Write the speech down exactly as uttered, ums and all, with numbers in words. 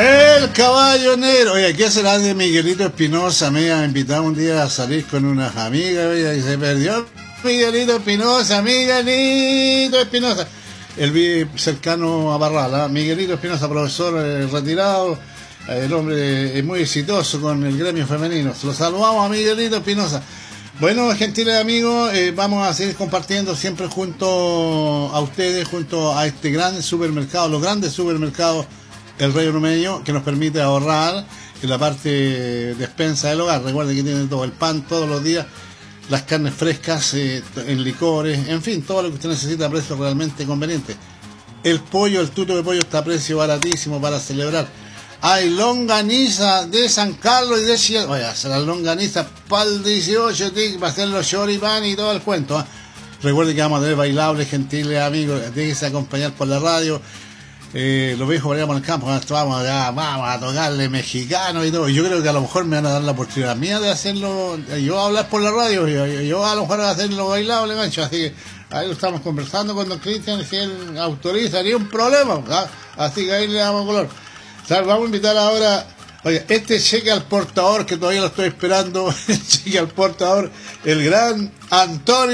El caballo negro. Oye, ¿qué será de Miguelito Espinosa? Me ha invitado un día a salir con unas amigas, oye, y se perdió Miguelito Espinosa, Miguelito Espinosa. El vi cercano a Barral, ¿eh? Miguelito Espinosa, profesor eh, retirado, eh, el hombre es muy exitoso con el gremio femenino. Lo saludamos a Miguelito Espinosa. Bueno, gentiles amigos, eh, vamos a seguir compartiendo siempre junto a ustedes, junto a este gran supermercado, los grandes supermercados El Rey Ormeño, que nos permite ahorrar en la parte despensa del hogar. Recuerden que tienen todo, el pan todos los días, las carnes frescas, eh, en licores, en fin, todo lo que usted necesita a precio realmente conveniente. El pollo, el tuto de pollo está a precio baratísimo para celebrar. Hay longaniza de San Carlos y de Chile. Oye, la longaniza para el dieciocho, para hacer los choripán y todo el cuento, ¿eh? Recuerden que vamos a tener bailables, gentiles amigos, déjense acompañar por la radio. Eh, los viejos por el campo, vamos a, vamos a tocarle mexicano y todo. Yo creo que a lo mejor me van a dar la oportunidad mía de hacerlo, yo a hablar por la radio, yo, yo a lo mejor a hacerlo bailable, gancho. Así que ahí lo estamos conversando con don Cristian, si él autoriza, ni un problema, ¿ah? Así que ahí le damos color. O sea, vamos a invitar ahora, oye, este cheque al portador, que todavía lo estoy esperando, el cheque al portador, el gran Antonio